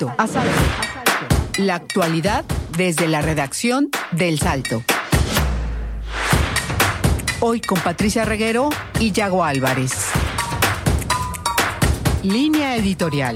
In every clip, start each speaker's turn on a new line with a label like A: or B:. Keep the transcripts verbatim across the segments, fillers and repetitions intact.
A: Asalto. Asalto. La actualidad desde la redacción del Salto. Hoy con Patricia Reguero y Yago Álvarez. Línea editorial.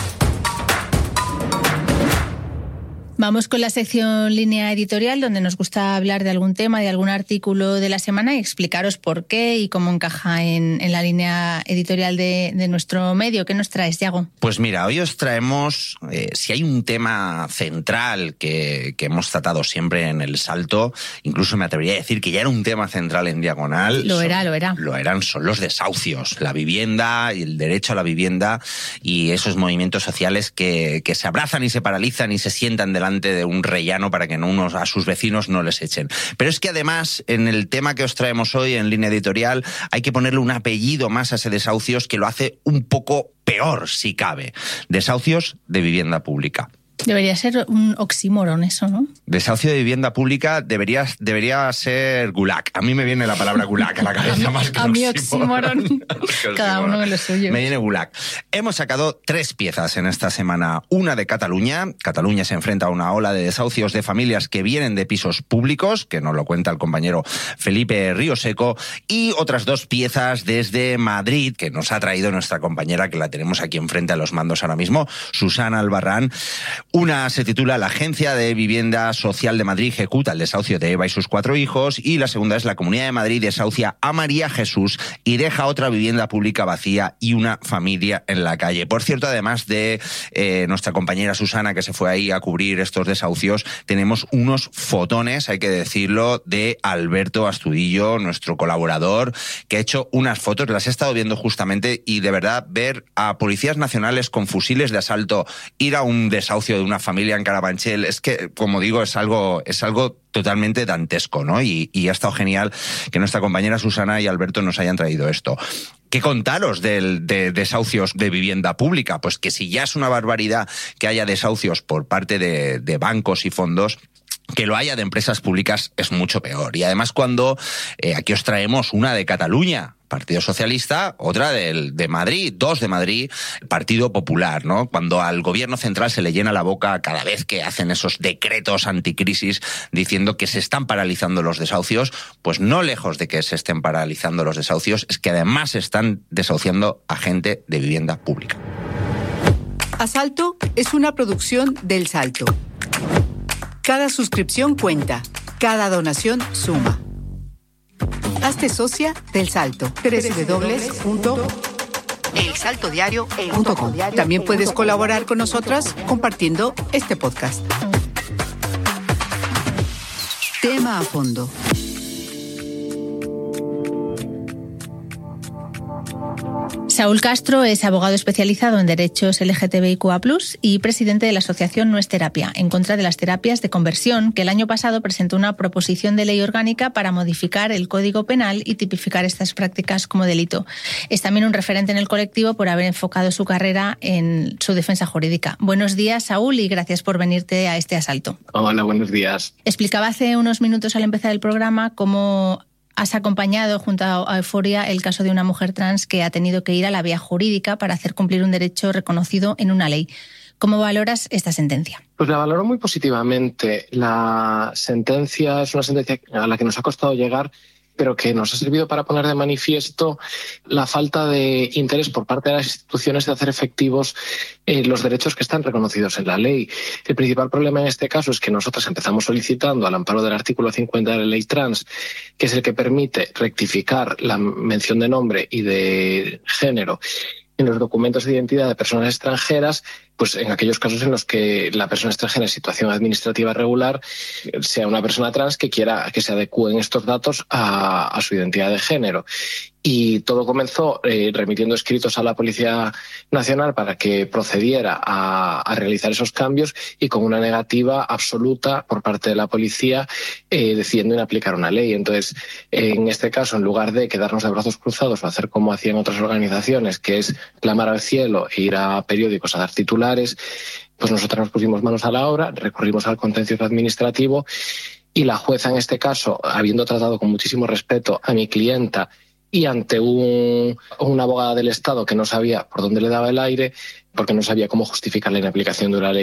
B: Vamos con la sección Línea Editorial, donde nos gusta hablar de algún tema, de algún artículo de la semana y explicaros por qué y cómo encaja en, en la línea editorial de, de nuestro medio. ¿Qué nos traes, Yago?
C: Pues mira, hoy os traemos, eh, si hay un tema central que, que hemos tratado siempre en El Salto, incluso me atrevería a decir que ya era un tema central en Diagonal.
B: Lo era,
C: son,
B: lo era.
C: Lo eran, son los desahucios, la vivienda y el derecho a la vivienda y esos movimientos sociales que, que se abrazan y se paralizan y se sientan delante de un rellano para que no unos a sus vecinos no les echen. Pero es que además, en el tema que os traemos hoy en Línea Editorial, hay que ponerle un apellido más a ese desahucios que lo hace un poco peor, si cabe. Desahucios de vivienda pública.
B: Debería ser un oxímoron eso, ¿no?
C: Desahucio de vivienda pública debería, debería ser gulag. A mí me viene la palabra gulag a la cabeza más que
B: a mí oxímoron. Cada uno con lo suyo.
C: Me viene gulag. Hemos sacado tres piezas en esta semana. Una de Cataluña. Cataluña se enfrenta a una ola de desahucios de familias que vienen de pisos públicos, que nos lo cuenta el compañero Felipe Ríoseco. Y otras dos piezas desde Madrid, que nos ha traído nuestra compañera, que la tenemos aquí enfrente a los mandos ahora mismo, Susana Albarrán. Una se titula La Agencia de Vivienda Social de Madrid ejecuta el desahucio de Eva y sus cuatro hijos, y la segunda es La Comunidad de Madrid desahucia a María Jesús y deja otra vivienda pública vacía y una familia en la calle. Por cierto, además de eh, nuestra compañera Susana, que se fue ahí a cubrir estos desahucios, tenemos unos fotones, hay que decirlo, de Alberto Astudillo, nuestro colaborador, que ha hecho unas fotos, las he estado viendo justamente, y de verdad ver a policías nacionales con fusiles de asalto ir a un desahucio de una familia en Carabanchel, es que, como digo, es algo, es algo totalmente dantesco, ¿no? Y, y ha estado genial que nuestra compañera Susana y Alberto nos hayan traído esto. ¿Qué contaros del, de desahucios de vivienda pública? Pues que si ya es una barbaridad que haya desahucios por parte de, de bancos y fondos, que lo haya de empresas públicas es mucho peor. Y además cuando eh, aquí os traemos una de Cataluña, Partido Socialista, otra del, de Madrid, dos de Madrid, Partido Popular, ¿no? Cuando al gobierno central se le llena la boca cada vez que hacen esos decretos anticrisis diciendo que se están paralizando los desahucios, pues no lejos de que se estén paralizando los desahucios, es que además están desahuciando a gente de vivienda pública.
A: Asalto es una producción del Salto. Cada suscripción cuenta, cada donación suma. Hazte socia del Salto. doble u doble u doble u punto el salto diario punto com. También puedes colaborar con nosotras compartiendo este podcast. Tema a fondo.
B: Saúl Castro es abogado especializado en derechos L G T B I Q A plus, y presidente de la asociación No es Terapia, en contra de las terapias de conversión, que el año pasado presentó una proposición de ley orgánica para modificar el Código Penal y tipificar estas prácticas como delito. Es también un referente en el colectivo por haber enfocado su carrera en su defensa jurídica. Buenos días, Saúl, y gracias por venirte a este asalto.
D: Hola, buenos días.
B: Explicaba hace unos minutos al empezar el programa cómo has acompañado junto a Euforia el caso de una mujer trans que ha tenido que ir a la vía jurídica para hacer cumplir un derecho reconocido en una ley. ¿Cómo valoras esta sentencia?
D: Pues la valoro muy positivamente. La sentencia es una sentencia a la que nos ha costado llegar, pero que nos ha servido para poner de manifiesto la falta de interés por parte de las instituciones de hacer efectivos eh, los derechos que están reconocidos en la ley. El principal problema en este caso es que nosotros empezamos solicitando, al amparo del artículo cincuenta de la ley trans, que es el que permite rectificar la mención de nombre y de género en los documentos de identidad de personas extranjeras, pues en aquellos casos en los que la persona extranjera en situación administrativa regular sea una persona trans que quiera que se adecúen estos datos a, a su identidad de género. Y todo comenzó eh, remitiendo escritos a la Policía Nacional para que procediera a, a realizar esos cambios, y con una negativa absoluta por parte de la policía eh, decidiendo inaplicar una ley. Entonces, en este caso, en lugar de quedarnos de brazos cruzados o hacer como hacían otras organizaciones, que es clamar al cielo e ir a periódicos a dar titulares, pues nosotros nos pusimos manos a la obra, recurrimos al contencioso administrativo, y la jueza en este caso, habiendo tratado con muchísimo respeto a mi clienta y ante un, una abogada del Estado que no sabía por dónde le daba el aire, porque no sabía cómo justificar la inaplicación de una ley